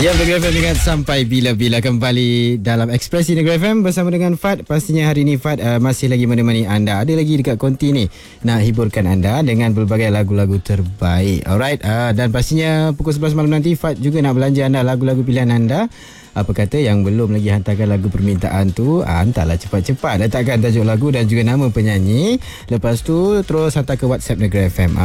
Ya, Negeri FM ingat sampai bila-bila kembali dalam Ekspresi Negeri FM bersama dengan Fad. Pastinya hari ini Fad masih lagi menemani anda. Ada lagi dekat konti ni nak hiburkan anda dengan berbagai lagu-lagu terbaik. Alright, dan pastinya pukul 11 malam nanti Fad juga nak belanja anda lagu-lagu pilihan anda. Apa kata yang belum lagi hantarkan lagu permintaan tu, hantarlah cepat-cepat. Letakkan tajuk lagu dan juga nama penyanyi. Lepas tu terus hantar ke WhatsApp Negeri FM.